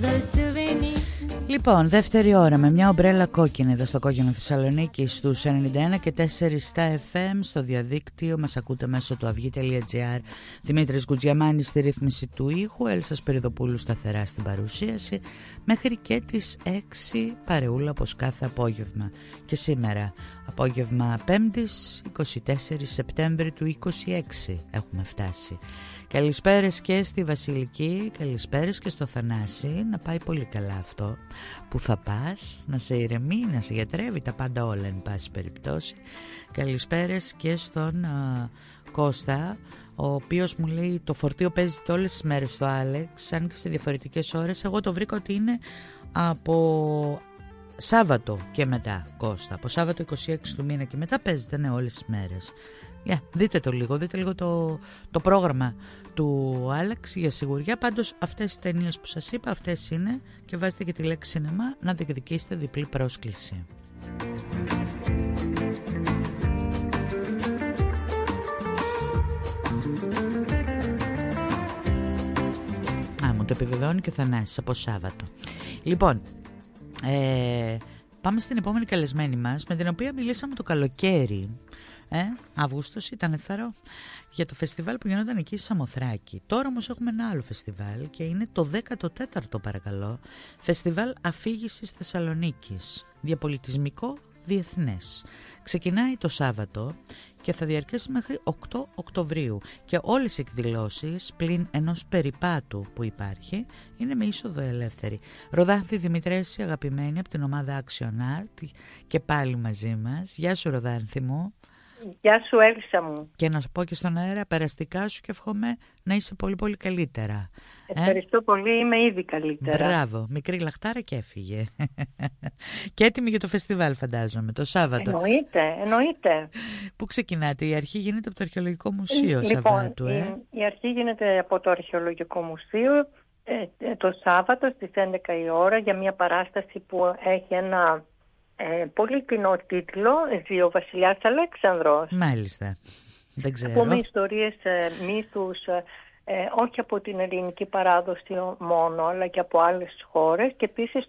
Λοιπόν, δεύτερη ώρα με μια ομπρέλα κόκκινη εδώ στο Κόκκινο Θεσσαλονίκη στους 91 και 4 στα FM. Στο διαδίκτυο μας ακούτε μέσω του avygi.gr. Δημήτρης Γκουτζιαμάνης στη ρύθμιση του ήχου, Έλσα Σπυριδοπούλου σταθερά στην παρουσίαση, μέχρι και τις 6 παρεούλα όπως κάθε απόγευμα. Και σήμερα απόγευμα 5ης 24 Σεπτέμβρη του 26 έχουμε φτάσει. Καλησπέρες και στη Βασιλική, καλησπέρες και στο Θανάση. Να πάει πολύ καλά αυτό που θα πας, να σε ηρεμεί, να σε γιατρεύει, τα πάντα όλα εν πάση περιπτώσει. Καλησπέρες και στον Κώστα, ο οποίος μου λέει το φορτίο παίζεται όλες τις μέρες στο Άλεξ, αν και σε διαφορετικές ώρες. Εγώ το βρήκα ότι είναι από Σάββατο και μετά, Κώστα. Από Σάββατο 26 του μήνα και μετά παίζεται, ναι, όλες τις μέρες. Δείτε λίγο το πρόγραμμα του Άλεξ για σιγουριά. Πάντως αυτές οι ταινίες που σας είπα, αυτές είναι, και βάζετε και τη λέξη σινεμά να διεκδικήσετε διπλή πρόσκληση. Μου το επιβεβαιώνει και ο Θανάσης από Σάββατο. Λοιπόν, πάμε στην επόμενη καλεσμένη μας, με την οποία μιλήσαμε το καλοκαίρι. Αύγουστος ήταν θαρό για το φεστιβάλ που γινόταν εκεί στη Σαμοθράκη. Τώρα όμως έχουμε ένα άλλο φεστιβάλ και είναι το 14ο παρακαλώ Φεστιβάλ Αφήγησης Θεσσαλονίκης, διαπολιτισμικό διεθνές. Ξεκινάει το Σάββατο και θα διαρκέσει μέχρι 8 Οκτωβρίου και όλες οι εκδηλώσεις πλην ενός περιπάτου που υπάρχει είναι με είσοδο ελεύθερη. Ροδάνθη Δημητρέση, αγαπημένη από την ομάδα Action Art, και πάλι μαζί μας. Γεια σου Ροδάνθη μου. Γεια σου Έλσα μου. Και να σου πω και στον αέρα περαστικά σου και εύχομαι να είσαι πολύ πολύ καλύτερα. Ευχαριστώ πολύ, είμαι ήδη καλύτερα. Μπράβο, μικρή λαχτάρα και έφυγε. Και έτοιμη για το φεστιβάλ φαντάζομαι, το Σάββατο. Εννοείται. Πού ξεκινάτε, η αρχή γίνεται από το Αρχαιολογικό Μουσείο λοιπόν, Σαββάτου. Η αρχή γίνεται από το Αρχαιολογικό Μουσείο το Σάββατο στις 11 η ώρα για μια παράσταση που έχει ένα πολύ κοινό τίτλο, «Ζει ο Βασιλιάς Αλέξανδρος». Μάλιστα, δεν ξέρω. Πούμε ιστορίες, μύθους, όχι από την ελληνική παράδοση μόνο, αλλά και από άλλες χώρες, και επίσης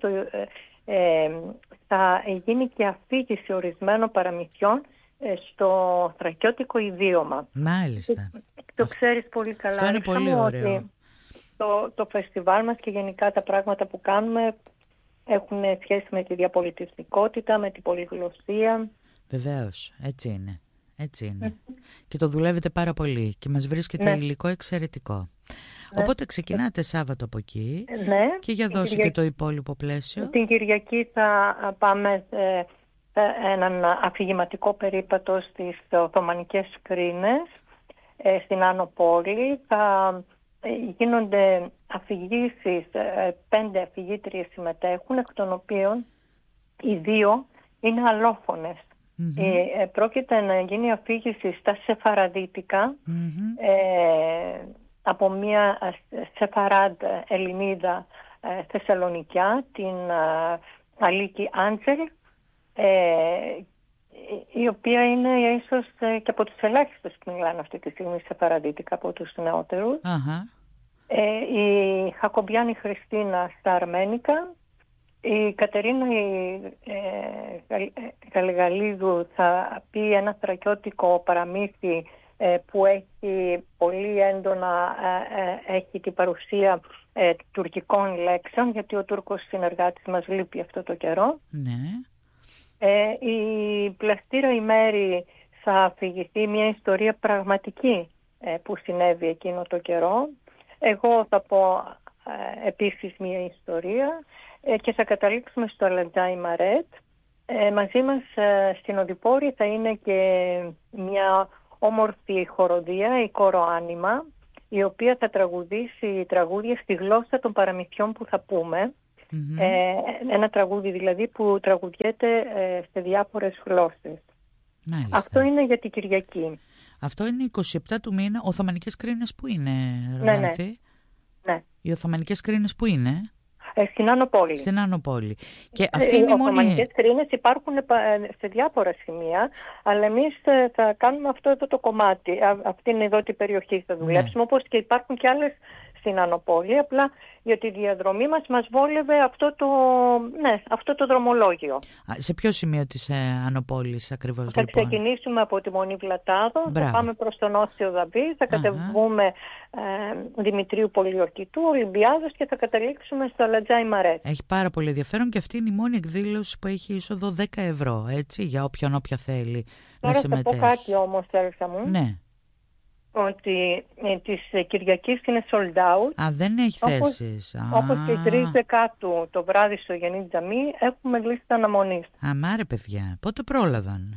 θα γίνει και αφήγηση ορισμένων παραμυθιών στο θρακιώτικο ιδίωμα. Μάλιστα. Το ξέρεις πολύ καλά. Αυτό είναι πολύ ωραίο. Ότι το φεστιβάλ μας και γενικά τα πράγματα που κάνουμε έχουν σχέση με τη διαπολιτισμικότητα, με την πολυγλωσσία. Βεβαίως, έτσι είναι. Και το δουλεύετε πάρα πολύ και μας βρίσκεται υλικό εξαιρετικό. Οπότε ξεκινάτε Σάββατο από εκεί και για δώσω και το υπόλοιπο πλαίσιο. Την Κυριακή θα πάμε σε έναν αφηγηματικό περίπατο στις Οθωμανικές Κρίνες στην Άνω Πόλη. Θα γίνονται αφηγήσεις, 5 αφηγήτριες συμμετέχουν, εκ των οποίων οι 2 είναι αλλόφωνες. Πρόκειται να γίνει αφήγηση στα σεφαραδίτικα από μια Σεφαράντ Ελληνίδα Θεσσαλονικιά, την Αλίκη Άντζελ, η οποία είναι ίσως και από τους ελάχιστους που μιλάνε αυτή τη στιγμή σεφαραδίτικα από τους νεότερους. Η Χακομπιάνη Χριστίνα στα αρμένικα. Η Κατερίνα Γαλιγαλίδου θα πει ένα θρακιώτικο παραμύθι που έχει πολύ έντονα έχει την παρουσία τουρκικών λέξεων, γιατί ο Τούρκος συνεργάτης μας λείπει αυτό το καιρό. Η Πλαστήρα η Μέρη θα αφηγηθεί μια ιστορία πραγματική που συνέβη εκείνο το καιρό. Εγώ θα πω επίσης μια ιστορία και θα καταλήξουμε στο Αλαντζάι Μαρέτ. Μαζί μας στην Οδυπόρη θα είναι και μια όμορφη χοροδία, η Κόρο Άνιμα, η οποία θα τραγουδήσει τραγούδια στη γλώσσα των παραμυθιών που θα πούμε. Ένα τραγούδι δηλαδή που τραγουδιέται σε διάφορες γλώσσες. Μάλιστα. Αυτό είναι για την Κυριακή. Αυτό είναι 27 του μήνα. Οθωμανικές Κρίνες που είναι, Ροδάνθη? Ναι. Οι Οθωμανικές Κρίνες που είναι? Στην Άνω Πόλη. Στην Άνω Πόλη. Και αυτή είναι η μόνη... Οθωμανικές Κρίνες υπάρχουν σε διάφορα σημεία, αλλά εμείς θα κάνουμε αυτό εδώ το κομμάτι. Αυτή είναι εδώ την περιοχή θα δουλέψουμε, όπως και υπάρχουν και άλλες στην Ανοπόλη, απλά για τη διαδρομή μας βόλευε αυτό το δρομολόγιο. Σε ποιο σημείο της Ανοπόλης ακριβώς Θα λοιπόν? ξεκινήσουμε από τη Μονή Βλατάδο, θα πάμε προς τον Όσιο Δαβί, θα κατεβούμε Δημητρίου Πολιορκητού, Ολυμπιάδος και θα καταλήξουμε στο Αλατζάι Μαρέτ. Έχει πάρα πολύ ενδιαφέρον και αυτή είναι η μόνη εκδήλωση που έχει είσοδο 10 ευρώ, έτσι, για όποια θέλει να συμμετέχει. Τώρα θα πω κάτι όμως, Έλσα μου. Ναι. Ότι της Κυριακής είναι sold out. Δεν έχει θέσεις. Όπως και 3 Δεκάτου το βράδυ στο Γενή Τζαμί έχουμε λίστα αναμονής. Μάρε παιδιά, πότε πρόλαβαν?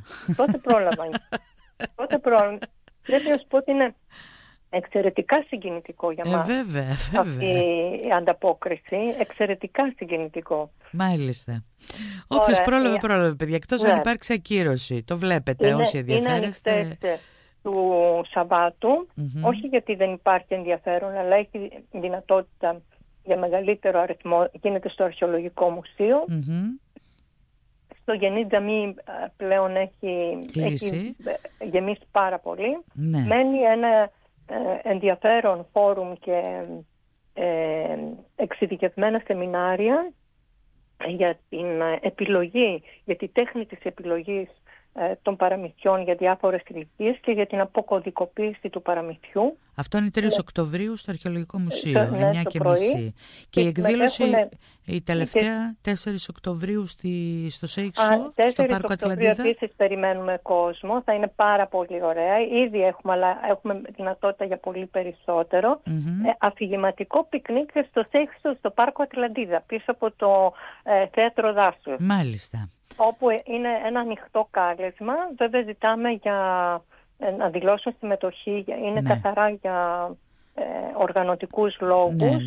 Πότε πρόλαβαν. Πρέπει να σου πω ότι είναι εξαιρετικά συγκινητικό για μας. Βέβαια. Αυτή η ανταπόκριση, εξαιρετικά συγκινητικό. Μάλιστα. Όποιος πρόλαβε παιδιά, εκτός αν υπάρξει ακύρωση. Το βλέπετε όσοι ενδιαφέρεστε. Είναι ανοιχτές του Σαββάτου, όχι γιατί δεν υπάρχει ενδιαφέρον, αλλά έχει δυνατότητα για μεγαλύτερο αριθμό, γίνεται στο Αρχαιολογικό Μουσείο. Στο Γενή Τζαμί πλέον έχει γεμίσει πάρα πολύ. Ναι. Μένει ένα ενδιαφέρον φόρουμ και εξειδικευμένα σεμινάρια για την επιλογή, για τη τέχνη της επιλογής των παραμυθιών για διάφορες ηλικίες και για την αποκωδικοποίηση του παραμυθιού. Αυτό είναι 3 Οκτωβρίου στο Αρχαιολογικό Μουσείο, 9:30. Και η εκδήλωση η τελευταία 4 Οκτωβρίου στο ΣΕΙΞΟ, στο Πάρκο Ατλαντίδα. Επίσης περιμένουμε κόσμο, θα είναι πάρα πολύ ωραία. Ήδη έχουμε, αλλά έχουμε δυνατότητα για πολύ περισσότερο. Αφηγηματικό πικνίκ στο ΣΕΙΞΟ, στο Πάρκο Ατλαντίδα, πίσω από το Θέατρο Δάσους. Μάλιστα. Όπου είναι ένα ανοιχτό κάλεσμα. Βέβαια ζητάμε για να δηλώσουν συμμετοχή, είναι καθαρά για οργανωτικούς λόγους.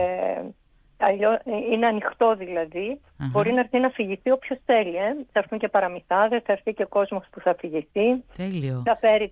Είναι ανοιχτό δηλαδή. Μπορεί να έρθει να φυγηθεί όποιος θέλει. Θα έρθουν και παραμυθάδες, θα έρθει και κόσμος που θα φυγηθεί. Τέλειο. Θα φέρει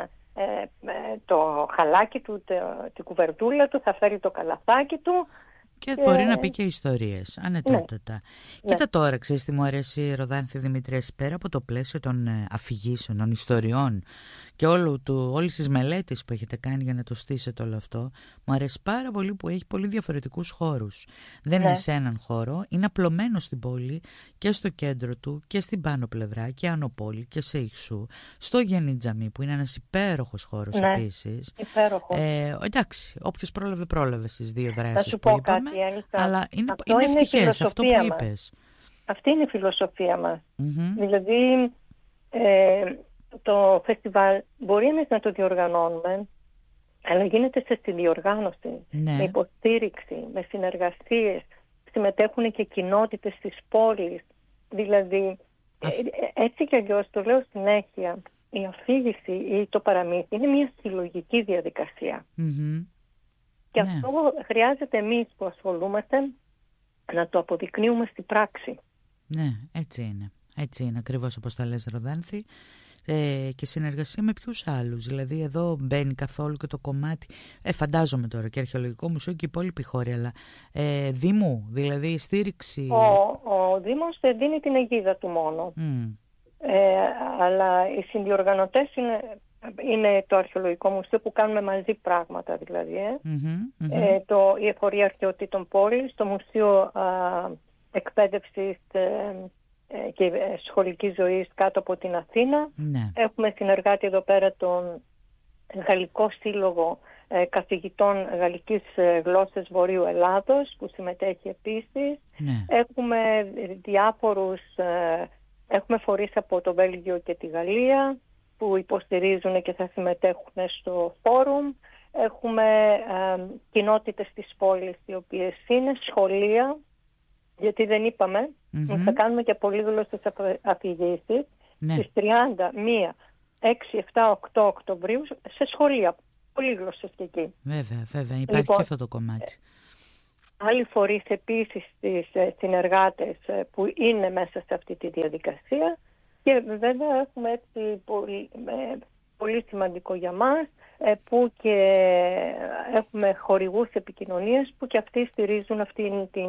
το χαλάκι του, την κουβερτούλα του, θα φέρει το καλαθάκι του. Και μπορεί να πει και ιστορίες, ανετότατα. Κοίτα τώρα, ξέρεις τι μου αρέσει, Ροδάνθη Δημητρέση, πέρα από το πλαίσιο των αφηγήσεων, των ιστοριών και όλης της μελέτης που έχετε κάνει για να το στήσετε όλο αυτό, μου αρέσει πάρα πολύ που έχει πολύ διαφορετικούς χώρους. Δεν είναι σε έναν χώρο, είναι απλωμένο στην πόλη και στο κέντρο του και στην πάνω πλευρά και Ανοπόλη και σε Ιξού, στο Γενή Τζαμί που είναι ένας υπέροχος χώρος επίσης. Υπέροχο. Εντάξει, όποιος πρόλαβε στις δύο δράσεις που είπαμε. Αλλά είναι ευτυχές αυτό που είπες. Αυτή είναι η φιλοσοφία μας. Δηλαδή το φεστιβάλ μπορεί εμείς να το διοργανώνουμε, αλλά γίνεται σε συνδιοργάνωση, με υποστήριξη, με συνεργασίες. Συμμετέχουν και κοινότητες της πόλης. Δηλαδή έτσι κι αλλιώς, το λέω συνέχεια, η αφήγηση ή το παραμύθι είναι μια συλλογική διαδικασία. Και αυτό χρειάζεται εμείς που ασχολούμαστε να το αποδεικνύουμε στην πράξη. Ναι, έτσι είναι. Έτσι είναι ακριβώς όπως τα λες, Ροδάνθη. Και συνεργασία με ποιους άλλους? Δηλαδή εδώ μπαίνει καθόλου και το κομμάτι, φαντάζομαι τώρα και Αρχαιολογικό Μουσείο και οι υπόλοιποι χώροι, αλλά Δήμου, δηλαδή στήριξη. Ο Δήμος δίνει την αιγίδα του μόνο. Αλλά οι συνδιοργανωτές είναι το Αρχαιολογικό Μουσείο που κάνουμε μαζί πράγματα δηλαδή. Η Εφορία Αρχαιοτήτων Πόλης, το Μουσείο Εκπαίδευσης και Σχολικής Ζωής κάτω από την Αθήνα. Έχουμε συνεργάτη εδώ πέρα τον Γαλλικό Σύλλογο Καθηγητών Γαλλικής Γλώσσας Βορείου Ελλάδος που συμμετέχει επίσης. Έχουμε έχουμε φορείς από το Βέλγιο και τη Γαλλία που υποστηρίζουν και θα συμμετέχουν στο φόρουμ. Έχουμε κοινότητες της πόλης οι οποίες είναι σχολεία, γιατί δεν είπαμε, θα κάνουμε και πολύγλωσσες αφηγήσεις στις 30, 1, 6, 7, 8 Οκτωβρίου σε σχολεία, πολύγλωσσες και εκεί. Βέβαια, υπάρχει και αυτό το κομμάτι. Άλλοι φορείς επίσης, τις συνεργάτες που είναι μέσα σε αυτή τη διαδικασία. Και βέβαια έχουμε έτσι πολύ σημαντικό για μας που και έχουμε χορηγούς επικοινωνίας που και αυτοί στηρίζουν αυτή την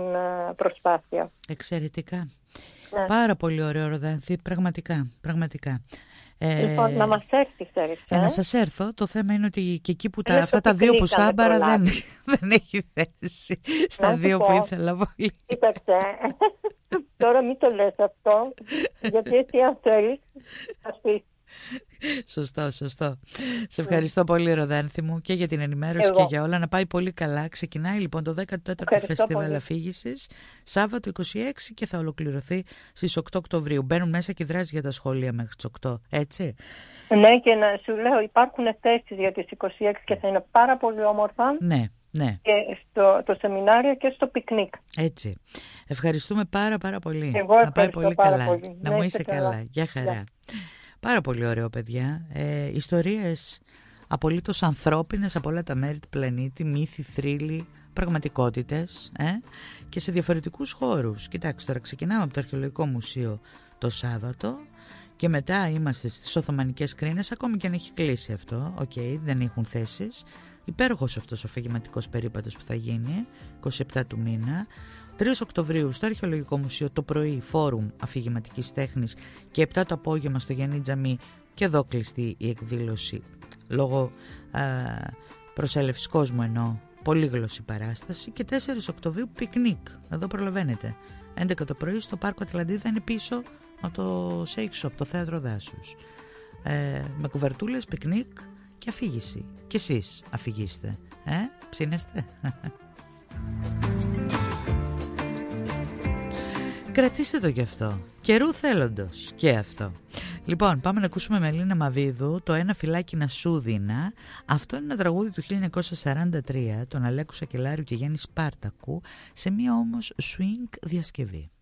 προσπάθεια. Εξαιρετικά. Πάρα πολύ ωραίο, Ροδάνθη, πραγματικά. Λοιπόν, να μας έρθει, να σας έρθω. Το θέμα είναι ότι και εκεί που αυτά τα δύο που στάμπαρα δεν έχει θέση στα δύο που ήθελα πολύ. Κοίταξε, τώρα μην το λες αυτό, γιατί εσύ αν θέλεις θα σπίσεις. Σωστό. Σε ευχαριστώ πολύ, Ροδάνθη μου, και για την ενημέρωση και για όλα. Να πάει πολύ καλά. Ξεκινάει λοιπόν το 14ο Φεστιβάλ Αφήγησης Σάββατο 26 και θα ολοκληρωθεί στις 8 Οκτωβρίου. Μπαίνουν μέσα και δράσεις για τα σχολεία μέχρι τις 8, έτσι? Ναι, και να σου λέω, υπάρχουν θέσεις για τις 26 και θα είναι πάρα πολύ όμορφα. Ναι. Και το σεμινάριο και στο πικνίκ. Έτσι. Ευχαριστούμε πάρα πολύ. Εγώ να πάει πολύ καλά. Πολύ. Να μου είσαι καλά. Γεια χαρά. Πάρα πολύ ωραίο, παιδιά. Ιστορίες απολύτως ανθρώπινες από όλα τα μέρη του πλανήτη, μύθοι, θρύλοι, πραγματικότητες και σε διαφορετικούς χώρους. Κοιτάξτε, τώρα ξεκινάμε από το Αρχαιολογικό Μουσείο το Σάββατο και μετά είμαστε στις Οθωμανικές Κρίνες, ακόμη και αν έχει κλείσει αυτό. Δεν έχουν θέσεις. Υπέροχος αυτός ο αφηγηματικός περίπατος που θα γίνει 27 του μήνα. 3 Οκτωβρίου στο Αρχαιολογικό Μουσείο το πρωί φόρουμ αφηγηματικής τέχνης και 7 το απόγευμα στο Γιάννη Τζαμί, και εδώ κλειστή η εκδήλωση λόγω προσέλευσης κόσμου, ενώ πολύγλωση παράσταση, και 4 Οκτωβρίου πικνίκ, εδώ προλαβαίνετε, 11 το πρωί στο Πάρκο Ατλαντίδα, είναι πίσω από το Shake Shop, το θέατρο δάσους, με κουβερτούλες, πικνίκ και αφήγηση. Και εσείς αφηγήστε, ψήνεστε? Κρατήστε το γι' αυτό. Καιρού θέλοντος και αυτό. Λοιπόν, πάμε να ακούσουμε με Ελίνα Μαβίδου το «Ένα φυλάκι να σου δίνα». Αυτό είναι ένα τραγούδι του 1943, τον Αλέκου Σακελάριου και Γιάννη Σπάρτακου, σε μία όμως swing διασκευή.